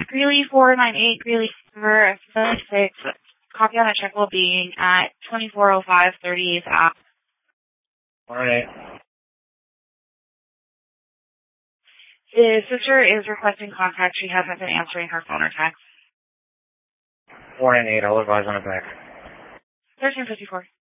Greeley 498, Greeley 476. Copy on a check will be at 2405 30th Ave. All right. The sister is requesting contact. She hasn't been answering her phone or text. 498, I'll advise on it back. 1354.